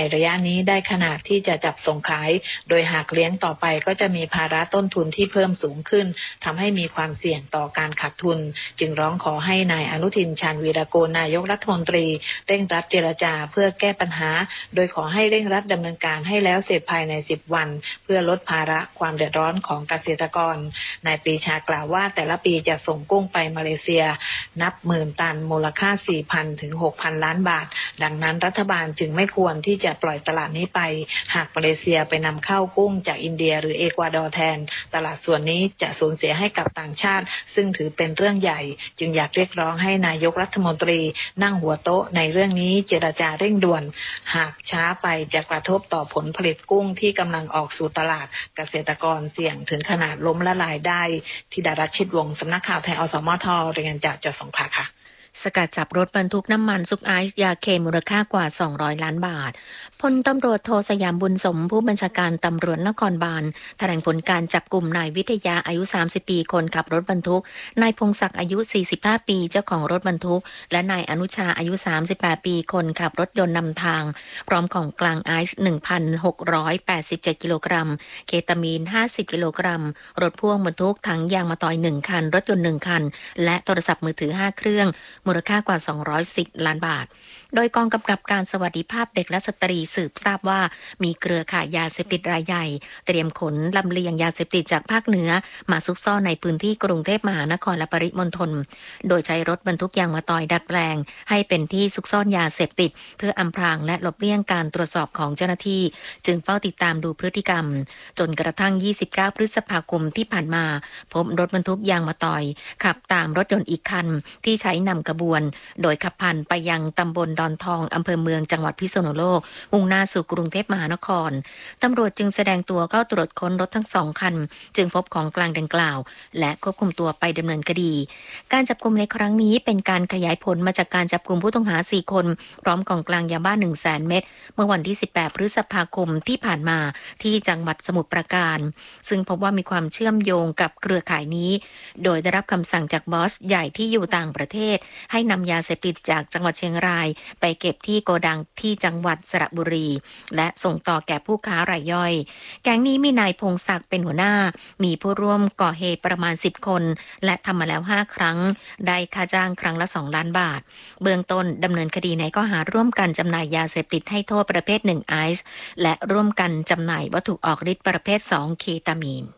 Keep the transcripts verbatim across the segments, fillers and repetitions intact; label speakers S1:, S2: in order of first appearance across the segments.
S1: ระยะนี้ได้ขนาดที่จะจับส่งขายโดยหากเลี้ยงต่อไปก็จะมีภาระต้นทุนที่เพิ่มสูงขึ้นทำให้มีความเสี่ยงต่อการขาดทุนจึงร้องขอให้นายอนุทินชาญวีรกูลนายกรัฐมนตรีเร่งรัดเจรจาเพื่อแก้ปัญหาโดยขอให้เร่งรัดดำเนินการให้แล้วเสร็จภายในสิบวันเพื่อลดภาระความเดือดร้อนของเกษตรกรนายปรีชากล่าวว่าแต่ละปีจะส่งกุ้งไปมาเลเซียนับหมื่นตันมูลค่า สี่พัน ถึง หกพัน ล้านบาทดังนั้นรัฐบาลจึงไม่ควรที่จะปล่อยตลาดนี้ไปหากมาเลเซียไปนำเข้ากุ้งจากอินเดียหรือเอกวาดอร์แทนตลาดส่วนนี้จะสูญเสียให้กับต่างชาติซึ่งถือเป็นเรื่องใหญ่จึงอยากเรียกร้องให้นายกรัฐมนตรีนั่งหัวโต๊ะในเรื่องนี้เจรจาเร่งด่วนหากช้าไปจะกระทบต่อผลผลิตกุ้งที่กำลังออกสู่ตลาดเกษตรกรเสี่ยงถึงขนาดล้มละลายได้ธิดารัชชิดวงศ์สำนักข่าวไทยอสมทรายงานจากจังหวัดสงขลาค่ะ
S2: สกัดจับรถบรรทุกน้ำมันซุปไอซ์ยาเคมูลค่ากว่าสองร้อยล้านบาทพลตำรวจโทสยามบุญสมผู้บัญชาการตำรวจนครบาลแถลงผลการจับกลุ่มนายวิทยาอายุสามสิบปีคนขับรถบรรทุกนายพงศักดิ์อายุสี่สิบห้าปีเจ้าของรถบรรทุกและนายอนุชาอายุสามสิบแปดปีคนขับรถยนต์นำทางพร้อมของกลางไอซ์ หนึ่งพันหกร้อยแปดสิบเจ็ด กิโลกรัมเคตามีนห้าสิบกิโลกรัมรถพ่วงบรรทุกถังยางมะตอยหนึ่งคันรถยนต์หนึ่งคันและโทรศัพท์มือถือห้าเครื่องมูลค่ากว่าสองร้อยสิบล้านบาทโดยกองกำกับการสวัสดิภาพเด็กและสตรีสืบทราบว่ามีเครือข่ายยาเสพติดรายใหญ่เตรียมขนลำเลียงยาเสพติดจากภาคเหนือมาซุกซ่อนในพื้นที่กรุงเทพมหานครและปริมณฑลโดยใช้รถบรรทุกยางมะตอยดัดแปลงให้เป็นที่ซุกซ่อนยาเสพติดเพื่ออำพรางและหลบเลี่ยงการตรวจสอบของเจ้าหน้าที่จึงเฝ้าติดตามดูพฤติกรรมจนกระทั่งยี่สิบเก้าพฤษภาคมที่ผ่านมาพบรถบรรทุกยางมะตอยขับตามรถยนต์อีกคันที่ใช้นำขบวนโดยขับผ่านไปยังตำบลดอนทองอำเภอเมืองจังหวัดพิษณุโลกมุ่งหน้าสู่กรุงเทพมหานครตำรวจจึงแสดงตัวเข้าตรวจค้นรถทั้งสองคันจึงพบของกลางดังกล่าวและควบคุมตัวไปดำเนินคดีการจับกุมในครั้งนี้เป็นการขยายผลมาจากการจับกุมผู้ต้องหาสี่คนพร้อมของกลางยาบ้า หนึ่งแสน เม็ดเมื่อวันที่สิบแปดพฤษภาคมที่ผ่านมาที่จังหวัดสมุทรปราการซึ่งพบว่ามีความเชื่อมโยงกับเครือข่ายนี้โดยได้รับคำสั่งจากบอสใหญ่ที่อยู่ต่างประเทศให้นำยาเสพติดจากจังหวัดเชียงรายไปเก็บที่โกดังที่จังหวัดสระบุรีและส่งต่อแก่ผู้ค้ารายย่อยแก๊งนี้มีนายพงศักดิ์เป็นหัวหน้ามีผู้ร่วมก่อเหตุประมาณสิบคนและทำมาแล้วห้าครั้งได้ค่าจ้างครั้งละสองล้านบาทเบื้องต้นดำเนินคดีในข้อหาร่วมกันจำหน่ายยาเสพติดให้โทษประเภทหนึ่งไอซ์และร่วมกันจำหน่ายวัตถุออกฤทธิ์ประเภทสองเคตามีน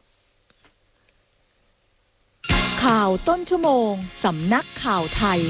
S3: ข่าวต้นชั่วโมงสำนักข่าวไทย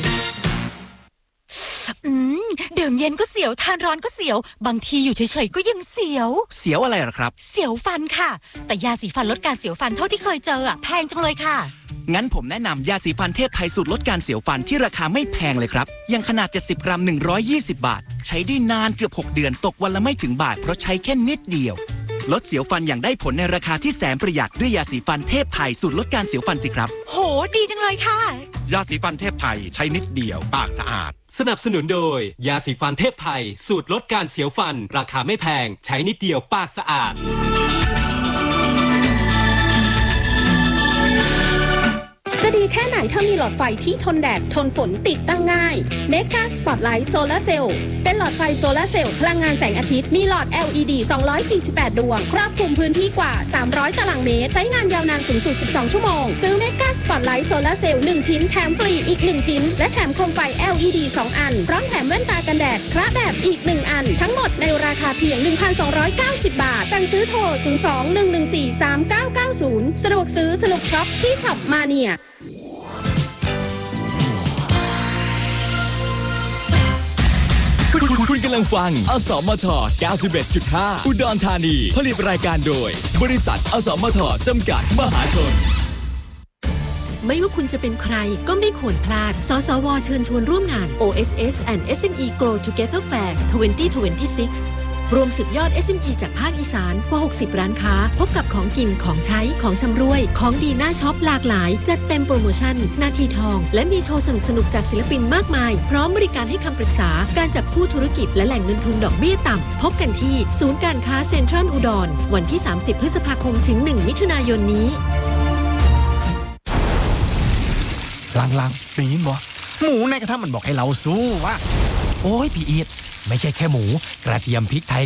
S3: อืมดื่มเย็นก็เสียวทานร้อนก็เสียวบางทีอยู่เฉยๆก็ยังเสียว
S4: เสียวอะไรหรอครับ
S3: เสียวฟันค่ะแต่ยาสีฟันลดการเสียวฟันเท่าที่เคยเจออ่ะแพงจังเลยค่ะ
S4: งั้นผมแนะนำยาสีฟันเทพไทยสูตรลดการเสียวฟันที่ราคาไม่แพงเลยครับยังขนาดเจ็ดสิบกรัมหนึ่งร้อยยี่สิบบาทใช้ได้นานเกือบหกเดือนตกวันละไม่ถึงบาทเพราะใช้แค่นิดเดียวลดเสียวฟันอย่างได้ผลในราคาที่แสนประหยัดด้วยยาสีฟันเทพไทยสูตรลดการเสียวฟันสิครับ
S3: โหดีจังเลยค่ะ
S5: ยาสีฟันเทพไทยใช้นิดเดียวปากสะอาด
S6: สนับสนุนโดยยาสีฟันเทพไทยสูตรลดการเสียวฟันราคาไม่แพงใช้นิดเดียวปากสะอาด
S7: จะดีแค่ไหนถ้ามีหลอดไฟที่ทนแดดทนฝนติดตั้งง่าย Mega Spotlight Solar Cell เป็นหลอดไฟโซลาร์เซลล์พลังงานแสงอาทิตย์มีหลอด แอล อี ดี สองร้อยสี่สิบแปด ดวงครอบคลุมพื้นที่กว่าสามร้อยตารางเมตรใช้งานยาวนานสูงสุดสิบสองชั่วโมงซื้อ Mega Spotlight Solar Cell หนึ่งชิ้นแถมฟรีอีกหนึ่งชิ้นและแถมโคมไฟ แอล อี ดี สองอันพร้อมแถมแว่นตากันแดดคระแบบอีกหนึ่งอันทั้งหมดในราคาเพียง หนึ่งพันสองร้อยเก้าสิบ บาทสั่งซื้อโทรศูนย์ สอง หนึ่ง หนึ่ง สี่ สาม เก้า เก้า ศูนย์สะดวกซื้อสนุกช็อปที่ช็อปมาเนีย
S8: คุณคุณกำลังฟังอสมท เก้าสิบเอ็ดจุดห้า อุดรธานีผลิตรายการโดยบริษัทอสมทจำกัดมหาชน
S9: ไม่ว่าคุณจะเป็นใครก็ไม่ควรพลาดสสวเชิญชวนร่วมงาน โอ เอส เอส and เอส เอ็ม อี Grow Together Fair สองพันยี่สิบหกรวมสุดยอด เอส เอ็ม อี จากภาคอีสานกว่าหกสิบร้านค้าพบกับของกินของใช้ของชำร่วยของดีน่าช็อปหลากหลายจัดเต็มโปรโมชั่นนาทีทองและมีโชว์สนุกๆจากศิลปินมากมายพร้อมบริการให้คำปรึกษาการจับคู่ธุรกิจและแหล่งเงินทุนดอกเบี้ยต่ำพบกันที่ศูนย์การค้าเซ็นทรัลอุดรวันที่สามสิบพฤษภาคมถึงหนึ่งมิถุนายนนี้
S10: ลังๆได้ยินบ่หมูในกระทะมันบอกให้เราสู้วะโอ้ยพี่อีทไม่ใช่แค่หมูกระเทียมพริกไทย